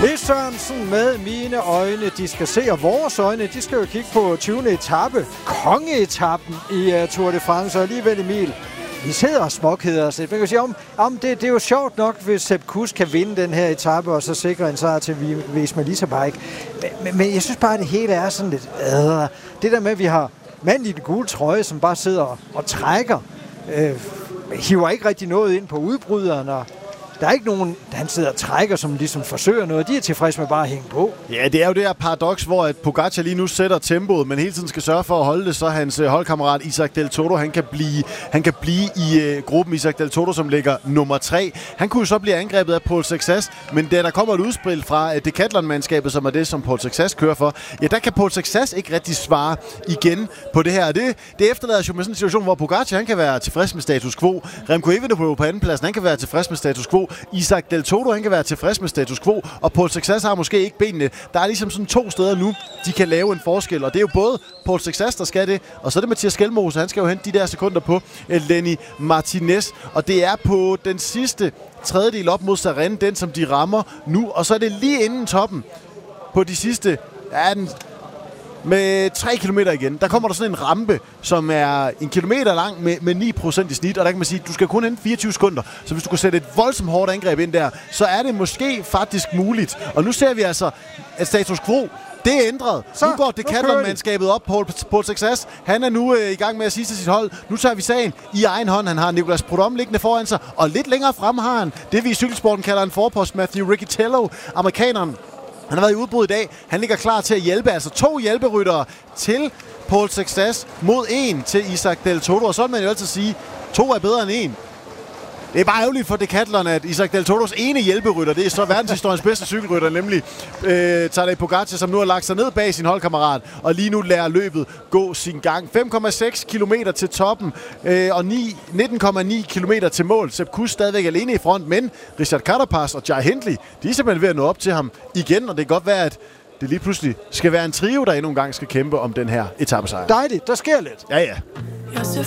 Det er Sørensen med mine øjne. De skal se, og vores øjne, de skal jo kigge på 20. etape. Kongeetappen i Tour de France. Og alligevel, Emil, vi sidder og småkeder os. Man kan sige, det er jo sjovt nok, hvis Sepp Kuss kan vinde den her etape, og så sikre en sejr til Visma Leasebike. Men jeg synes bare, at det hele er sådan lidt... Det der med, at vi har manden i den gule trøje, som bare sidder og trækker, hiver ikke rigtig noget ind på udbryderen, og der er ikke nogen, han sidder og trækker, som ligesom forsøger noget. De er tilfredse med bare at hænge på. Ja, det er jo det her paradoks, hvor at Pogacar lige nu sætter tempoet, men hele tiden skal sørge for at holde det, så hans holdkammerat Isaac Del Toro, han kan blive i gruppen. Isaac Del Toro, som ligger nummer 3. Han kunne jo så blive angrebet af Paul Success, men da der kommer et udspil fra Decathlon-mandskabet, som er det, som Paul Success kører for, ja, der kan Paul Success ikke rigtig svare igen på det her. Det efterlader jo med sådan en situation, hvor Pogacar, han kan være tilfreds med status quo. Remco Evenepoel på andenpladsen, han kan være tilfreds med status quo. Isaac Del Toro, han kan være tilfreds med status quo, og Paul Success har måske ikke benene. Der er ligesom sådan 2 steder nu, de kan lave en forskel, og det er jo både Paul Success, der skal det, og så er det Mathias Skelmose, han skal jo hente de der sekunder på Lenny Martinez, og det er på den sidste tredjedel op mod Sarren, den som de rammer nu, og så er det lige inden toppen på de sidste, med 3 kilometer igen. Der kommer der sådan en rampe, som er 1 kilometer lang med 9% i snit, og der kan man sige, at du skal kun hente 24 sekunder. Så hvis du kan sætte et voldsomt hårdt angreb ind der, så er det måske faktisk muligt. Og nu ser vi altså, at status quo, det er ændret. Nu går Decathlon-mandskabet op. Paul Success, han er nu i gang med at sige til sit hold, nu tager vi sagen i egen hånd. Han har Nicolas Prudhomme liggende foran sig, og lidt længere frem har han det, vi i cykelsporten kalder en forpost, Matthew Riccitello, amerikaneren. Han har været i udbrud i dag. Han ligger klar til at hjælpe. Altså 2 hjælperyttere til Paul Success mod 1 til Isaac Del Toro. Og så vil man jo altid sige, 2 er bedre end 1. Det er bare ærgerligt for Decathlon, at Isaac Del Toros ene hjælperytter, det er så verdenshistoriens bedste cykelrytter, nemlig Tadej Pogacar, som nu har lagt sig ned bag sin holdkammerat, og lige nu lader løbet gå sin gang. 5,6 kilometer til toppen, og 19,9 kilometer til mål. Sepp Kuss stadigvæk alene i front, men Richard Carapaz og Jai Hindley, de er simpelthen ved at nå op til ham igen, og det kan godt være, at det lige pludselig skal være en trio, der endnu en gang skal kæmpe om den her etapesejr. Dejligt, der sker lidt. Ja.